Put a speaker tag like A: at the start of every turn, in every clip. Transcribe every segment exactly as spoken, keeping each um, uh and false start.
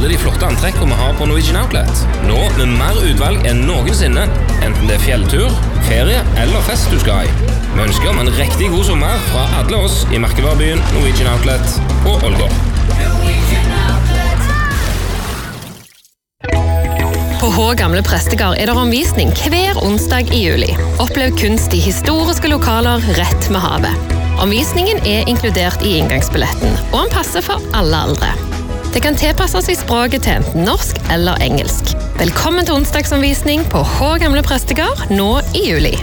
A: alle de flotte antrekkene vi har på Norwegian Outlet. Nå med mer utvalg enn noensinne, enten det er fjelltur, ferie eller fest du skal i. Vi ønsker om en riktig god sommer fra alle oss i merkevarebyen Norwegian Outlet og Ålgård.
B: På H. Gamle Prestegard er det omvisning hver onsdag i juli. Opplev kunst i historiske lokaler rett med havet. Omvisningen er inkludert i inngangsbilletten, og den passer for alle aldre. Det kan tilpasses i språket til enten norsk eller engelsk. Velkommen til onsdagsomvisning på H. Gamle Prestegard nå i juli.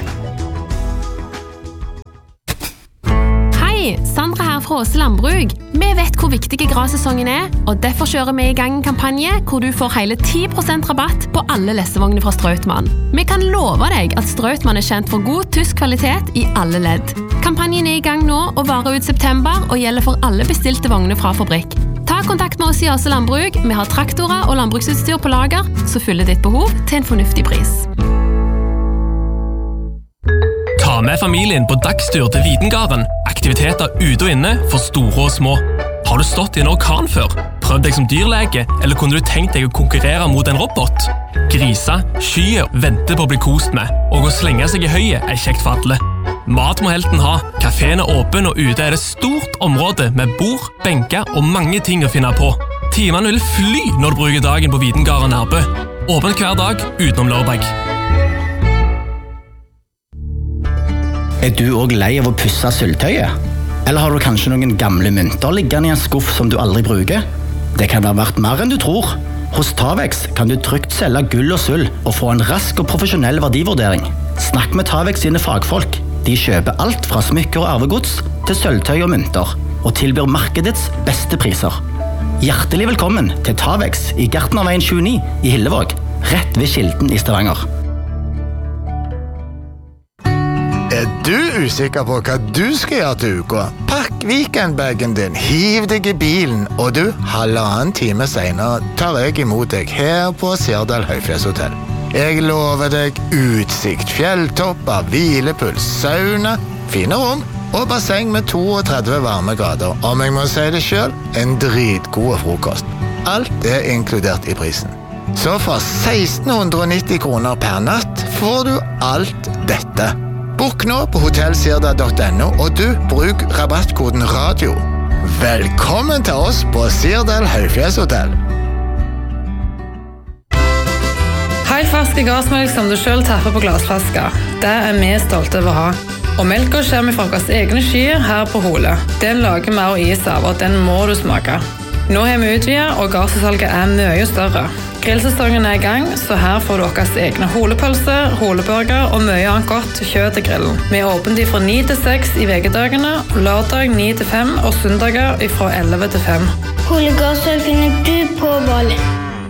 C: Hei, Sandra her fra Åse Landbruk. Vi vet hvor viktig grassesongen er, og derfor kjører vi i gang en kampanje hvor du får hele ti prosent rabatt på alle lesevogner fra Strautmann. Vi kan love deg at Strautmann er kjent for god tysk kvalitet i alle ledd. Kampanjen er i gang nå og varer ut september og gjelder for alle bestilte vogner fra fabrikk. Ta kontakt med oss i Åse Landbruk. Vi har traktorer og landbruksutstyr på lager, så fyller ditt behov til en fornuftig pris.
D: Ta med familien på dagstur til Videngarden. Aktiviteter ute og inne for store og små. Har du stått i en orkan før? Prøv deg som dyrlege, eller kunne du tenkt deg å konkurrere mot en robot? Grisa, skyer, venter på å bli kost med, og å slenge seg i høyet er kjekt for alle. Mat må helten ha. Kaféen er åpen, og ute er det stort område med bord, benker og mange ting å finne på. Timene vil fly når du bruker dagen på Videngarden Nærbø. Åpent hver dag utenom lørdag.
E: Er du også lei av å pusse syltøyet? Eller har du kanskje noen gamle mynter liggende i en skuff som du aldri bruker? Det kan ha vært mer enn du tror. Hos Tavex kan du trygt selge gull og sølv og få en rask og profesjonell verdivurdering. Snakk med Tavex sine fagfolk. De kjøper alt fra smykker og arvegods til sølvtøy og mynter, og tilbyr markedets beste priser. Hjertelig velkommen til Tavex i Gartnerveien tjueni i Hillevåg, rett ved Kilden i Stavanger.
F: Er du usikker på hva du skal gjøre til uka? Pakk weekendbagen din, hiv deg i bilen, og du, halvannen time senere, tar jeg imot deg her på Sirdal Høyfjellshotell. Jeg lover deg utsikt, fjelltopper, hvilepuls, sauna, fine rom og basseng med trettito varme grader. Om jeg må si det selv, en dritgod frokost. Alt er inkludert i prisen. Så for seksten nitti kroner per natt får du alt dette. Bok nå på hotell sirda punktum no, og du, bruk rabattkoden radio. Velkommen til oss på Sirdal Høyfjellshotell.
G: Helt ferske gassmelk som du selv tapper på glassflasker. Det er vi stolte av å ha. Og melka kommer fra våre egne skyer her på Hole. Den lager vi og is av, og den må du smake. Nå har vi utvidet, og gasssalget er mye større. Grillsesongen er i gang, så her får du deres egne holepølse, holeburger og mye annet godt kjøtt til grillen. Vi er åpent fra ni til seks i vekedagene, lørdag ni til fem og søndager fra elleve til fem.
H: Holegassøl finner du på Bali.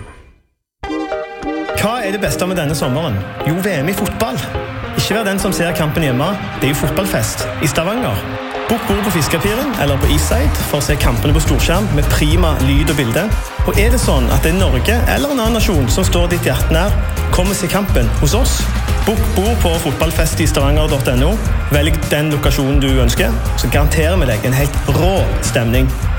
I: Hva er det beste med denne sommeren? Jo, V M i fotball. Ikke vær den som ser kampen hjemme. Det er jo fotballfest i Stavanger. Bok bord på Fiskepiren eller på Eastside for å se kampene på storskjerm med prima lyd og bilde. Og er det sånn at det er Norge eller en annen nasjon som står ditt hjerte nær, kom og se kampen hos oss. Bok bord på fotballfest i stavanger punktum no. Velg den lokasjonen du ønsker, så garanterer vi deg en helt rå stemning.